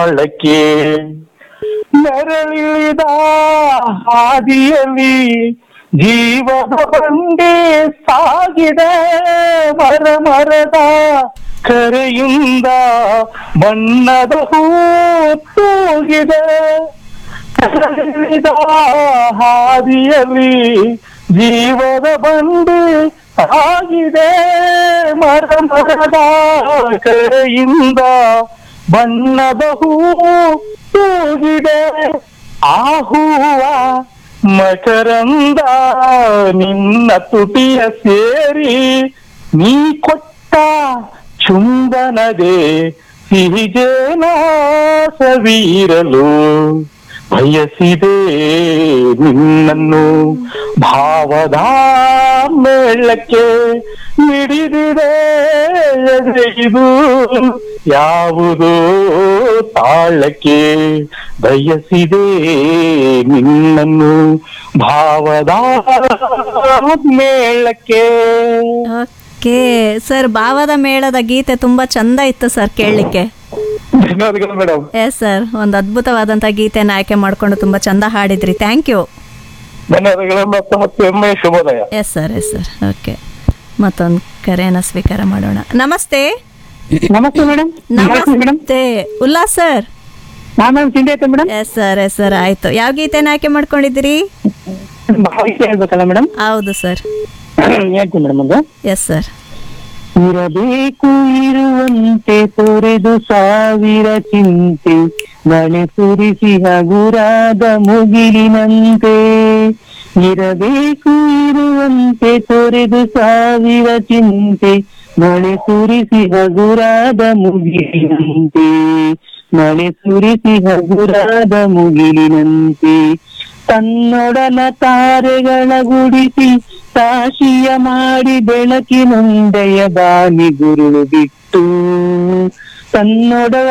ತಾಳಕ್ಕೆ ನೆರಳಿಳಿದ ಹಾದಿಯಲ್ಲಿ ಜೀವದ ಬಂಡಿ ಸಾಗಿದೆ, ಮರದ ಕರೆಯಿಂದ ಬಣ್ಣದ ಹೂ ತೂಗಿದೆ. ನೆರಳಿಳಿದ ಹಾದಿಯಲ್ಲಿ ಜೀವದ ಬಂಡಿ ಸಾಗಿದೆ, ಮರದ ಕರೆಯಿಂದ ಬಣ್ಣದ ಹೂ ತೂಗಿದೆ. ಆ ಹೂವ ಮಕರಂದ ನಿನ್ನ ತುಟಿಯ ಸೇರಿ ನೀ ಕೊಟ್ಟ ಚುಂಬನದೆ ಸಿಹಿಜೇನ ಸವಿರಲು ಬಯಸಿದೆ ನಿನ್ನನ್ನು. ಭಾವದ ಮೇಳಕ್ಕೆ ಮಿಡಿದಿದೆ ಎದೆಯಿದು ಯಾವುದೋ ತಾಳಕ್ಕೆ ಬಯಸಿದೆ ನಿನ್ನನ್ನು. ಭಾವದ ಮೇಳಕ್ಕೆ. ಓಕೆ ಸರ್, ಭಾವದ ಮೇಳದ ಗೀತೆ ತುಂಬಾ ಚಂದ ಇತ್ತು ಸರ್ ಕೇಳಲಿಕ್ಕೆ. ಧನ್ಯವಾದಗಳು ಮೇಡಮ್. ಎಸ್ ಸರ್, ಒಂದು ಅದ್ಭುತವಾದಂಥ ಗೀತೆನ ಆಯ್ಕೆ ಮಾಡಿಕೊಂಡು ತುಂಬ ಚಂದ ಹಾಡಿದ್ರಿ. Thank you. ಧನ್ಯವಾದಗಳು ಮತ್ತೆ ಶುಭೋದಯ. Yes sir, yes sir. Okay, ಮತ್ತೊಂದು ಕರೆಯನ್ನು ಸ್ವೀಕಾರ ಮಾಡೋಣ. ನಮಸ್ತೆ. ನಮಸ್ತೆ ಮೇಡಮ್. ನಮಸ್ತೆ ಉಲ್ಲಾಸ್ ಸರ್. ತಿಂಡಿ ಆಯ್ತಾ madam? Yes sir, yes sir, ಆಯ್ತು. ಯಾವ ಗೀತೆನ ಆಯ್ಕೆ ಮಾಡ್ಕೊಂಡಿದ್ದೀರಿ? ಹೇಳ್ಬೇಕಲ್ಲ ಮೇಡಮ್? ಹೌದು ಸರ್, ಹೇಳ್ತೀನಿ ಮೇಡಮ್. ಒಂದು ಎಸ್ ಸರ್. ಇರಬೇಕು ಇರುವಂತೆ ತೊರೆದು ಸಾವಿರ ಚಿಂತೆ, ಮಳೆ ಸುರಿಸಿ ಹಗುರಾದ ಮುಗಿಲಿನಂತೆ. ಇರಬೇಕು ಇರುವಂತೆ ತೊರೆದು ಸಾವಿರ ಚಿಂತೆ, ಮಳೆ ಸುರಿಸಿ ಹಗುರಾದ ಮುಗಿಲಿನಂತೆ. ಮಳೆ ಸುರಿಸಿ ಹಗುರಾದ ಮುಗಿಲಿನಂತೆ. ತನ್ನೊಡಲ ತಾರೆಗಳ ಗುಡಿಸಿ ತಾಶಿಯ ಮಾಡಿ ಬೆಳಕಿನೊಂದೆಯ ಬಾನಿ ಗುರುಳು ಬಿಟ್ಟು, ತನ್ನೊಡಲ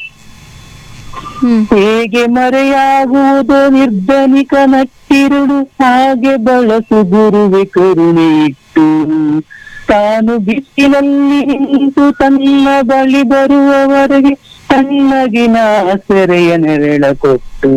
ಹೇಗೆ ಮರೆಯಾಗುವುದು ನಿರ್ಧನಿಕ ನಟ್ಟಿರುಳು, ಹಾಗೆ ಬಳಸು ಗುರುವೆ ಕರುಣೆ ಇಟ್ಟು. ತಾನು ಬಿಸಿಲಲ್ಲಿ ನಿಂತು ತನ್ನ ಬಳಿ ಬರುವವರೆಗೆ ತಣ್ಣಗಿನ ಸೆರೆಯ ನೆರಳ ಕೊಟ್ಟು,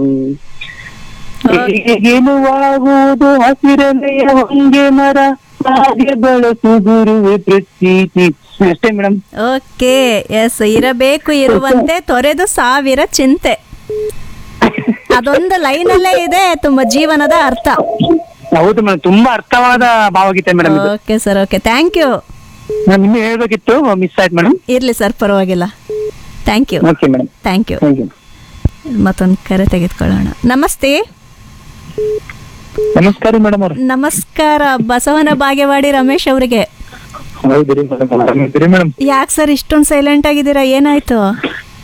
ಗೆಲುವಾಗುವುದು ಹಸಿರನೆಯ ಹೊಂಗೆ ಮರ, ಹಾಗೆ ಬಳಸು ಗುರುವೆ ಪ್ರತೀತಿ. ಅಷ್ಟೇ ಮೇಡಮ್. Okay, S. ಇರಬೇಕು ಇರುವಂತೆ ತೊರೆದು ಸಾವಿರ ಚಿಂತೆ, ಅದೊಂದು ಲೈನಲ್ಲೇ ಇದೆ ತುಂಬ ಜೀವನದ ಅರ್ಥ. ಹೌದು ಮೇಡಮ್, ತುಂಬಾ ಅರ್ಥವಾದ ಭಾವಗೀತೆ madam. Okay sir, okay, thank you. ನಾನು ನಿಮಗೆ ಹೇಳ್ಬೇಕಿತ್ತು, ಮಿಸ್ ಆಯ್ತು ಮೇಡಮ್. ಇರ್ಲಿ ಸರ್, ಪರವಾಗಿಲ್ಲ. Thank you. Okay madam, thank you. Thank you. ಮತ್ತೊಂದು ಕರೆ ತೆಗೆದುಕೊಳ್ಳೋಣ. ನಮಸ್ತೆ. ನಮಸ್ಕಾರ ಮೇಡಮ್ ಅವ್ರು. ನಮಸ್ಕಾರ, ಬಸವನ ಬಾಗೇವಾಡಿ ರಮೇಶ್ ಅವರಿಗೆ. ಹೌದ್ರಿ ಮೇಡಮ್. ಯಾಕೆ ಸರ್ ಇಷ್ಟೊಂದು ಸೈಲೆಂಟ್ ಆಗಿದ್ದೀರಾ, ಏನಾಯ್ತು?